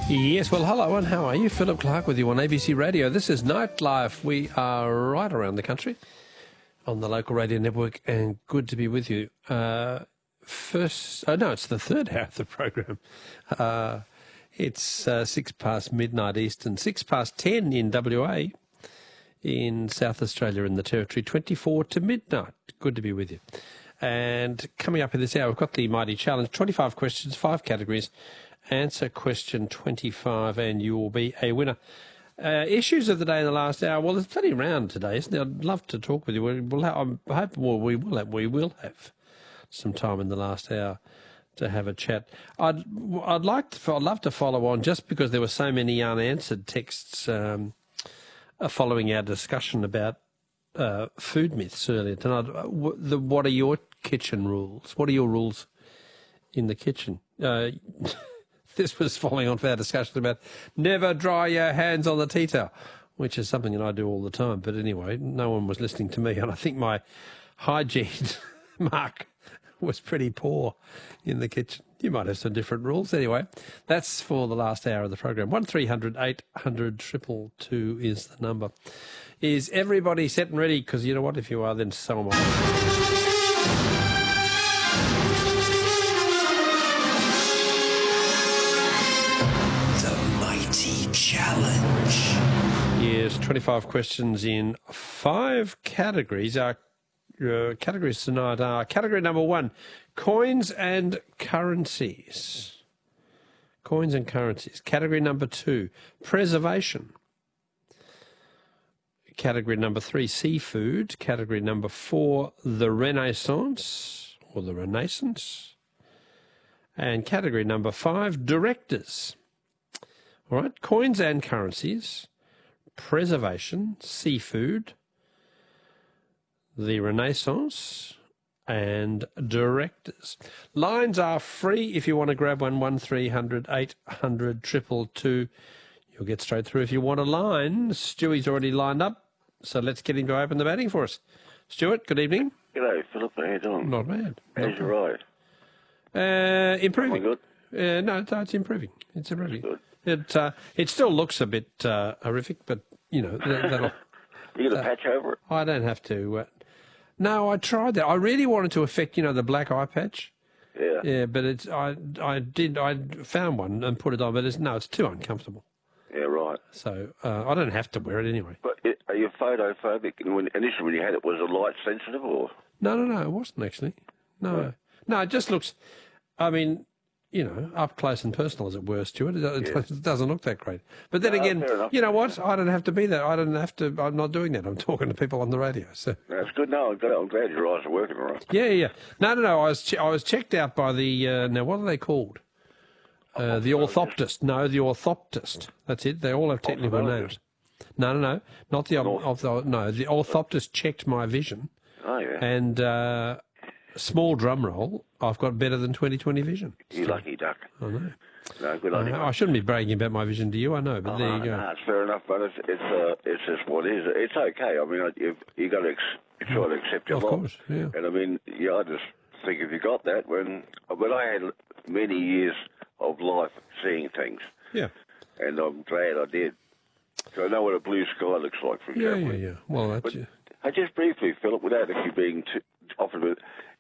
Yes, well, hello and how are you? Philip Clark with you on ABC Radio. This is Nightlife. We are right around the country on the local radio network, and good to be with you. It's the third hour of the program. It's 6 past midnight Eastern, 6 past 10 in WA, in South Australia in the Territory, 24 to midnight. Good to be with you. And coming up in this hour, we've got the Mighty Challenge, 25 questions, 5 categories. Answer question 25 and you will be a winner. Issues of the day in the last hour. Well, there's plenty around today, isn't there? I'd love to talk with you. We will have some time in the last hour to have a chat. I'd love to follow on, just because there were so many unanswered texts following our discussion about food myths earlier tonight. What are your kitchen rules? What are your rules in the kitchen? This was following on from our discussion about never dry your hands on the tea towel, which is something that I do all the time. But anyway, no one was listening to me, and I think my hygiene mark was pretty poor in the kitchen. You might have some different rules. Anyway, that's for the last hour of the program. 1300 800 222 is the number. Is everybody set and ready? Because you know what? If you are, then so am I. Challenge. Yes, 25 questions in 5 categories. Our categories tonight are category number 1, coins and currencies. Coins and currencies. Category number 2, preservation. Category number 3, seafood. Category number 4, the Renaissance or the Renaissance. And category number 5, directors. All right, coins and currencies, preservation, seafood, the Renaissance, and directors. Lines are free if you want to grab one, 1300 800 222. You'll get straight through if you want a line. Stewie's already lined up, so let's get him to open the batting for us. Stuart, good evening. G'day, Philip. How you doing? Not bad. How's your ride? Improving. Good? No, it's improving. It's improving. Good. It still looks a bit horrific, but, you know, that'll... You got a patch over it? I don't have to... no, I tried that. I really wanted to affect, the black eye patch. Yeah. Yeah, but I found one and put it on, but it's too uncomfortable. Yeah, right. So I don't have to wear it anyway. But are you photophobic? Initially when you had it, was it light sensitive or...? No, it wasn't actually. No, it just looks... I mean... up close and personal, as it were, Stuart. It doesn't look that great. But then again, you know what? I don't have to be that. I'm not doing that. I'm talking to people on the radio. So that's good. No, I'm glad your eyes are working all right. Yeah. No. I was checked out by the, now what are they called? The orthoptist. No, the orthoptist. That's it. They all have technical names. No. Not the, the orthoptist checked my vision. Oh, yeah. And, small drum roll, I've got better than 20/20 vision. You lucky duck. I know. No, good on you. I shouldn't be bragging about my vision to you, I know, but there you go. No, it's fair enough, but it's just what it is. It's okay. I mean, you got to try to accept your lot. Of course, yeah. And I mean, I just think if you got that, when I had many years of life seeing things. Yeah. And I'm glad I did. So I know what a blue sky looks like, for example. Yeah. Well, that's... Just briefly, Philip, without actually being often,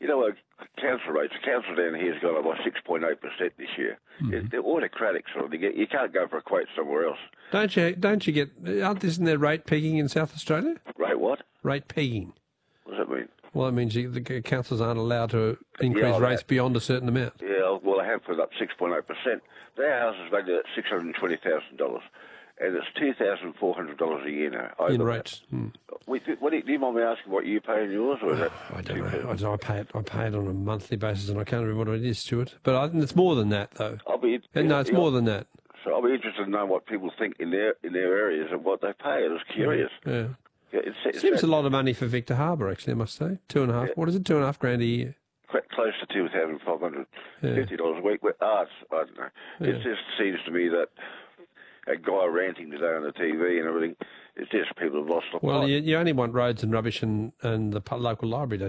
council rates. The council down here has gone up by 6.8% this year. They're autocratic, sort of. You can't go for a quote somewhere else. Don't you get? Isn't there rate pegging in South Australia? Rate what? Rate pegging. What does that mean? Well, it means the councils aren't allowed to increase rates beyond a certain amount. Yeah, well, they have put up 6.8%. Their house is valued at $620,000. And it's $2,400 a year now. In rates. Do you mind me asking what you pay in yours, or is that? I don't know. I pay it on a monthly basis, and I can't remember what it is, Stuart. But I think it's more than that, though. It's more than that. So I'll be interested to know what people think in their areas and what they pay. I was curious. Yeah. It seems a lot of money for Victor Harbour, actually, I must say. 2.5. Yeah. What is it? $2.5 a year. Close to $2,550 a week. I don't know. Yeah. It just seems to me that a guy ranting today on the TV and everything, it's just people have lost the plot. Well, you only want roads and rubbish and the local library, don't you?